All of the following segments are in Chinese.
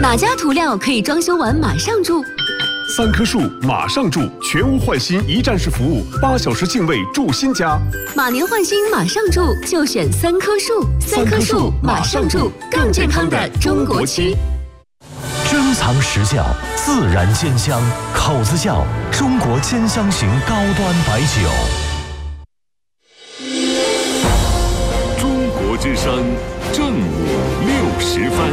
哪家涂料可以装修完马上住 ？3棵树马上住，全屋换新一站式服务，8小时净位住新家。 马年换新马上住，就选3棵树。3棵树马上住，更健康的中国区。 珍藏实窖，自然鲜香，口子窖，中国兼香型高端白酒。 中国之声，正午60分。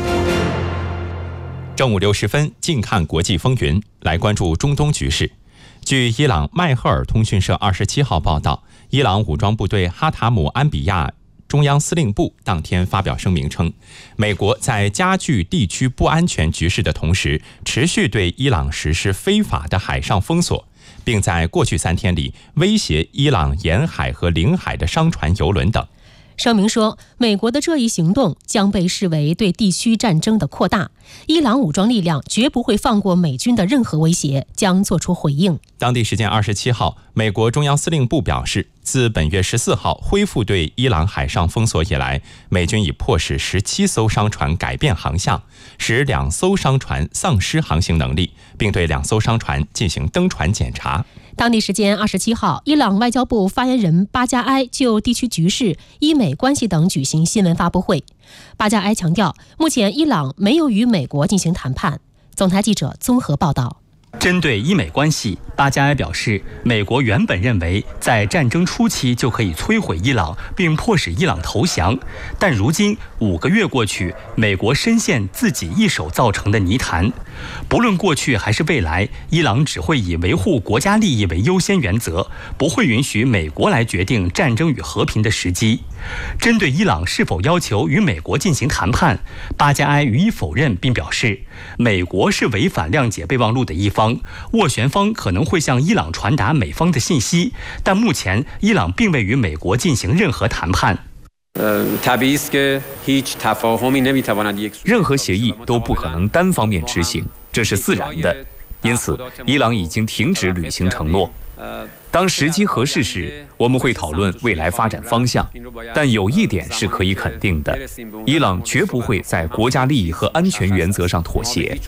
正午60分，近看国际风云，来关注中东局势。据伊朗迈赫尔通讯社27号报道，伊朗武装部队哈塔姆安比亚中央司令部当天发表声明称，美国在加剧地区不安全局势的同时，持续对伊朗实施非法的海上封锁，并在过去3天里威胁伊朗沿海和领海的商船、油轮等。 声明说，美国的这一行动将被视为对地区战争的扩大，伊朗武装力量绝不会放过美军的任何威胁，将作出回应。 当地时间27号，美国中央司令部表示，自本月14号恢复对伊朗海上封锁以来，美军已迫使17艘商船改变航向，使2艘商船丧失航行能力，并对2艘商船进行登船检查。 当地时间27号，伊朗外交部发言人巴加埃就地区局势、伊美关系等举行新闻发布会。巴加埃强调，目前伊朗没有与美国进行谈判。总台记者综合报道。 针对伊美关系，巴加埃表示，美国原本认为在战争初期就可以摧毁伊朗，并迫使伊朗投降，但如今5个月过去，美国深陷自己一手造成的泥潭。不论过去还是未来，伊朗只会以维护国家利益为优先原则，不会允许美国来决定战争与和平的时机。针对伊朗是否要求与美国进行谈判，巴加埃予以否认，并表示，美国是违反谅解备忘录的一方，斡旋方可能会向伊朗传达美方的信息，但目前伊朗并未与美国进行任何谈判。 任何协议都不可能单方面执行，这是自然的。因此，伊朗已经停止履行承诺。当时机合适时，我们会讨论未来发展方向。但有一点是可以肯定的，伊朗绝不会在国家利益和安全原则上妥协。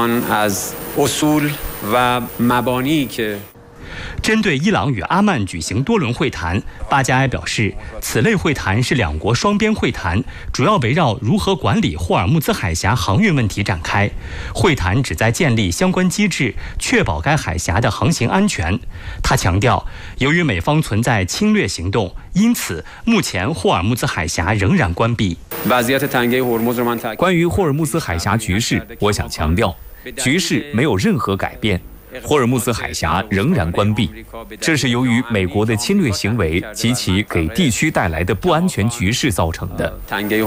针对伊朗与阿曼举行多轮会谈，巴加埃表示，此类会谈是2国双边会谈，主要围绕如何管理霍尔木兹海峡航运问题展开。会谈旨在建立相关机制，确保该海峡的航行安全。他强调，由于美方存在侵略行动，因此目前霍尔木兹海峡仍然关闭。 关于霍尔木兹海峡局势，我想强调，局势没有任何改变。霍尔木兹海峡仍然关闭，这是由于美国的侵略行为及其给地区带来的不安全局势造成的。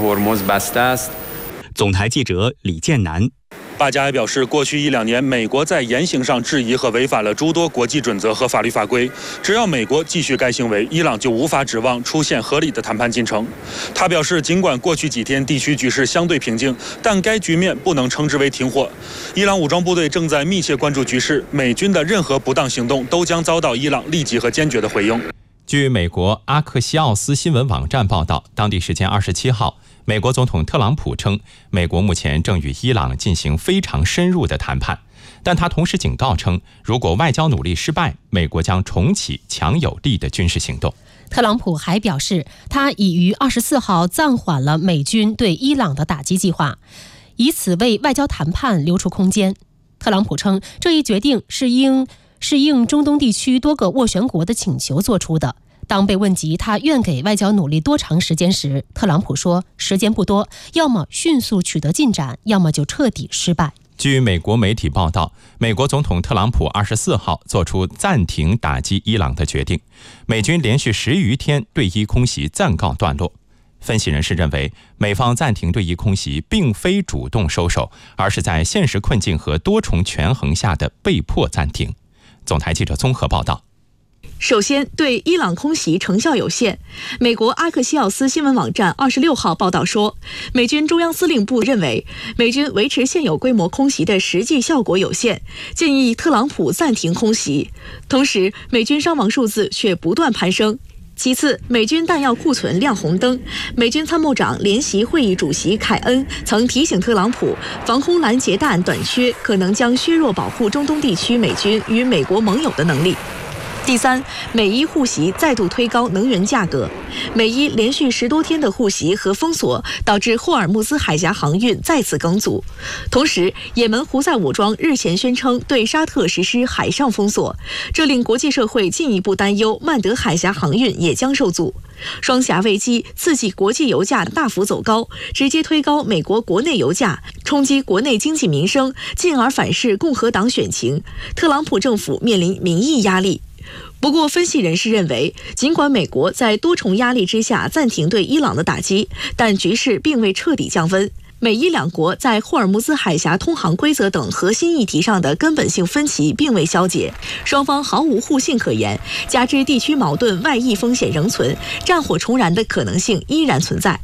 总台记者李建南。 巴加埃表示，过去1-2年，美国在言行上质疑和违反了诸多国际准则和法律法规。只要美国继续该行为，伊朗就无法指望出现合理的谈判进程。他表示，尽管过去几天地区局势相对平静，但该局面不能称之为停火。伊朗武装部队正在密切关注局势，美军的任何不当行动都将遭到伊朗立即和坚决的回应。 据美国阿克西奥斯新闻网站报道，当地时间27号，美国总统特朗普称，美国目前正与伊朗进行非常深入的谈判，但他同时警告称，如果外交努力失败，美国将重启强有力的军事行动。 特朗普还表示，他已于24号暂缓了美军对伊朗的打击计划，以此为外交谈判留出空间。特朗普称，这一决定是应中东地区多个斡旋国的请求做出的。当被问及他愿给外交努力多长时间时，特朗普说，时间不多，要么迅速取得进展，要么就彻底失败。 据美国媒体报道，美国总统特朗普24号做出暂停打击伊朗的决定，美军连续10余天对伊空袭暂告段落。分析人士认为，美方暂停对伊空袭并非主动收手，而是在现实困境和多重权衡下的被迫暂停。总台记者综合报道。 首先，对伊朗空袭成效有限。美国阿克西奥斯新闻网站26号报道说，美军中央司令部认为美军维持现有规模空袭的实际效果有限，建议特朗普暂停空袭。同时，美军伤亡数字却不断攀升。 其次，美军弹药库存亮红灯。美军参谋长联席会议主席凯恩曾提醒特朗普，防空拦截弹短缺可能将削弱保护中东地区美军与美国盟友的能力。第三，美伊互袭再度推高能源价格。美伊连续10多天的互袭和封锁，导致霍尔木兹海峡航运再次更阻。同时，也门胡塞武装日前宣称对沙特实施海上封锁，这令国际社会进一步担忧曼德海峡航运也将受阻。双峡危机刺激国际油价大幅走高，直接推高美国国内油价，冲击国内经济民生，进而反噬共和党选情。特朗普政府面临民意压力。不过，分析人士认为，尽管美国在多重压力之下暂停对伊朗的打击，但局势并未彻底降温。美伊两国在霍尔木兹海峡通航规则等核心议题上的根本性分歧并未消解，双方毫无互信可言，加之地区矛盾外溢风险仍存，战火重燃的可能性依然存在。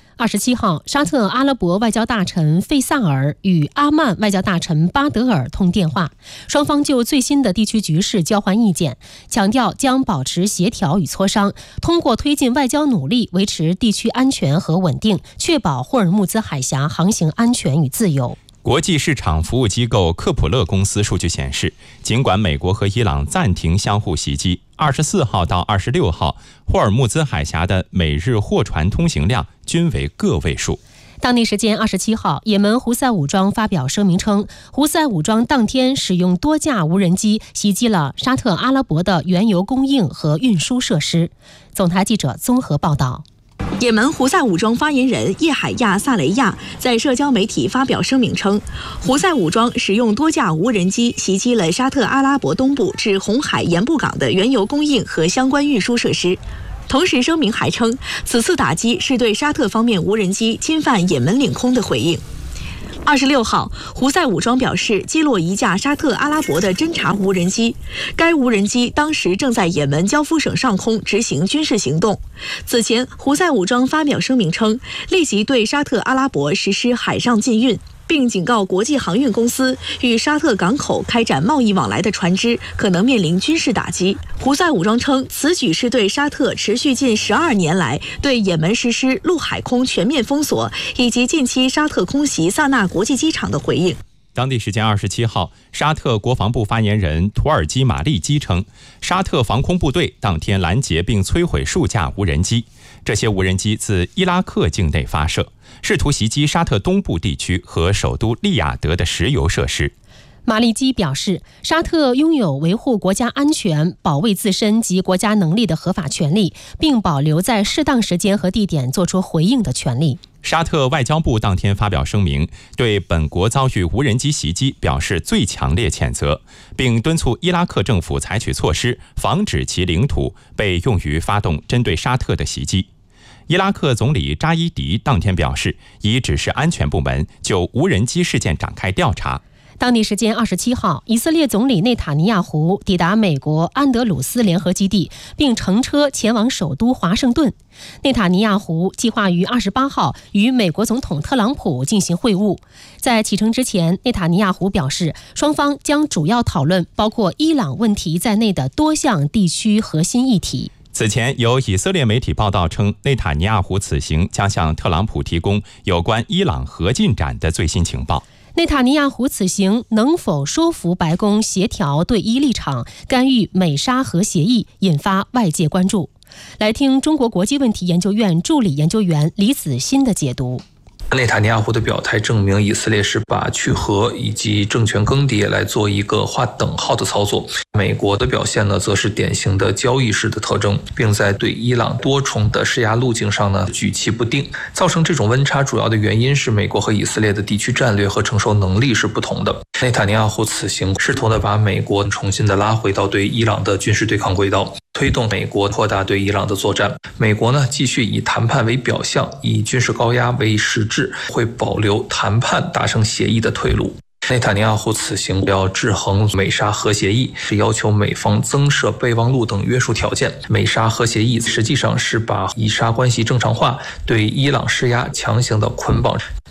27号，沙特阿拉伯外交大臣费萨尔与阿曼外交大臣巴德尔通电话，双方就最新的地区局势交换意见，强调将保持协调与磋商，通过推进外交努力维持地区安全和稳定，确保霍尔木兹海峡航行安全与自由。 国际市场服务机构克普勒公司数据显示，尽管美国和伊朗暂停相互袭击，24号到26号，霍尔木兹海峡的每日货船通行量均为个位数。 当地时间27号，也门胡塞武装发表声明称，胡塞武装当天使用多架无人机袭击了沙特阿拉伯的原油供应和运输设施。总台记者综合报道。 也门胡塞武装发言人叶海亚·萨雷亚在社交媒体发表声明称，胡塞武装使用多架无人机袭击了沙特阿拉伯东部至红海盐布港的原油供应和相关运输设施。同时，声明还称，此次打击是对沙特方面无人机侵犯也门领空的回应。26号，胡塞武装表示击落一架沙特阿拉伯的侦察无人机，该无人机当时正在也门交夫省上空执行军事行动。此前，胡塞武装发表声明称，立即对沙特阿拉伯实施海上禁运，并警告国际航运公司与沙特港口开展贸易往来的船只可能面临军事打击。胡塞武装称，此举是对沙特持续近12年来对也门实施陆海空全面封锁，以及近期沙特空袭萨那国际机场的回应。 当地时间27号，沙特国防部发言人图尔基马利基称，沙特防空部队当天拦截并摧毁数架无人机，这些无人机自伊拉克境内发射，试图袭击沙特东部地区和首都利雅得的石油设施。 马利基表示，沙特拥有维护国家安全、保卫自身及国家能力的合法权利，并保留在适当时间和地点作出回应的权利。 沙特外交部当天发表声明，对本国遭遇无人机袭击表示最强烈谴责，并敦促伊拉克政府采取措施，防止其领土被用于发动针对沙特的袭击。伊拉克总理扎伊迪当天表示，已指示安全部门就无人机事件展开调查。 当地时间27号，以色列总理内塔尼亚胡抵达美国安德鲁斯联合基地，并乘车前往首都华盛顿。内塔尼亚胡计划于28号与美国总统特朗普进行会晤。在启程之前，内塔尼亚胡表示，双方将主要讨论包括伊朗问题在内的多项地区核心议题。 此前有以色列媒体报道称，内塔尼亚胡此行将向特朗普提供有关伊朗核进展的最新情报。 内塔尼亚胡此行能否说服白宫协调对伊立场，干预美沙核协议，引发外界关注。来听中国国际问题研究院助理研究员李子欣的解读。 内塔尼亚胡的表态证明，以色列是把去核以及政权更迭来做一个划等号的操作。美国的表现呢，则是典型的交易式的特征，并在对伊朗多重的施压路径上呢举棋不定。造成这种温差主要的原因是美国和以色列的地区战略和承受能力是不同的。内塔尼亚胡此行试图的把美国重新的拉回到对伊朗的军事对抗轨道，推动美国扩大对伊朗的作战。美国呢，继续以谈判为表象，以军事高压为实质，会保留谈判达成协议的退路。内塔尼亚胡此行要制衡美沙核协议，是要求美方增设备忘录等约束条件。美沙核协议实际上是把以沙关系正常化，对伊朗施压强行的捆绑。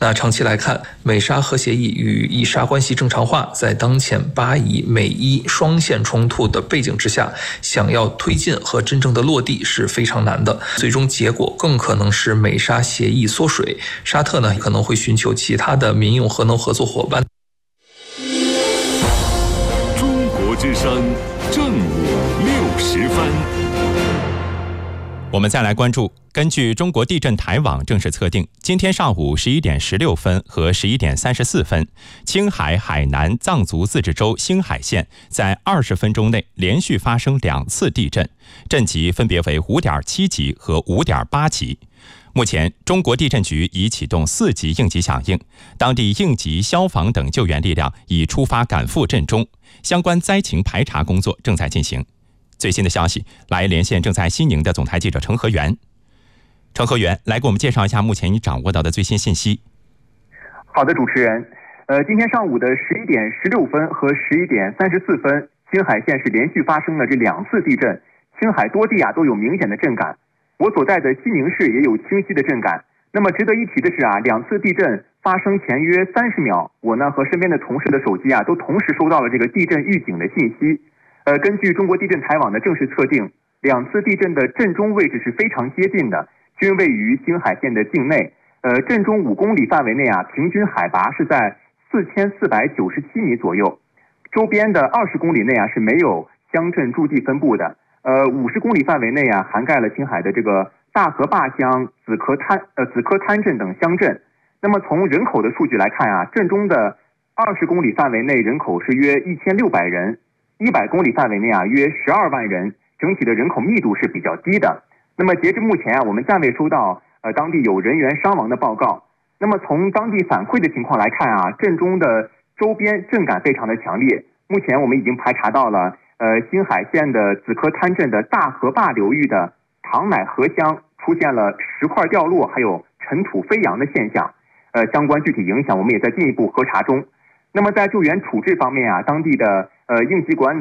那长期来看，美沙核协议与伊沙关系正常化在当前巴以美伊双线冲突的背景之下，想要推进和真正的落地是非常难的。最终结果更可能是美沙协议缩水，沙特呢可能会寻求其他的民用核能合作伙伴。 中国之声正午60分。 我们再来关注，根据中国地震台网正式测定，今天上午11点16分和11点34分，青海海南藏族自治州兴海县在20分钟内连续发生2次地震，震级分别为5.7级和5.8级。目前，中国地震局已启动4级应急响应，当地应急、消防等救援力量已出发赶赴震中，相关灾情排查工作正在进行。最新的消息，来连线正在西宁的总台记者程和元。程和元，来给我们介绍一下目前你掌握到的最新信息。 好的，主持人。今天上午的11点16分和11点34分，青海县是连续发生了这2次地震，青海多地都有明显的震感。我所在的西宁市也有清晰的震感。那么值得一提的是2次地震发生前约30秒，我呢和身边的同事的手机都同时收到了这个地震预警的信息。根据中国地震台网的正式测定，2次地震的震中位置是非常接近的，均位于兴海县的境内。震中5公里范围内平均海拔是在4497米左右，周边的20公里内是没有乡镇驻地分布的。50公里范围内涵盖了青海的这个大河坝乡、子科滩镇等乡镇。那么从人口的数据来看震中的20公里范围内人口是约1600人。100公里范围内约12万人，整体的人口密度是比较低的。那么截至目前我们暂未收到当地有人员伤亡的报告。那么从当地反馈的情况来看震中的周边震感非常的强烈。目前我们已经排查到了兴海县的子科滩镇的大河坝流域的唐乃河乡出现了石块掉落还有尘土飞扬的现象。相关具体影响我们也在进一步核查中。那么在救援处置方面当地的应急管理